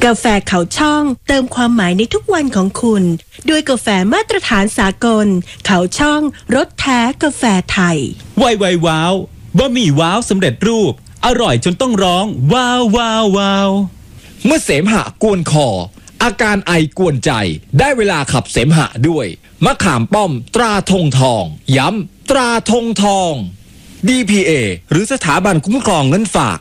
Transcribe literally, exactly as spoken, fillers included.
กาแฟเขาช่องเติมความหมายในทุกวันของคุณด้วยกาแฟมาตรฐานสากลเขาช่องรสแท้กาแฟไทยไวไวว้าวบะหมี่ว้าวสำเร็จรูปอร่อยจนต้องร้องว้าวว้าวว้าวเมื่อเสมหะกวนคออาการไอกวนใจได้เวลาขับเสมหะด้วยมะขามป้อมตราธงทองย้ำตราธงทอง ดี พี เอ หรือสถาบันคุ้มครองเงินฝาก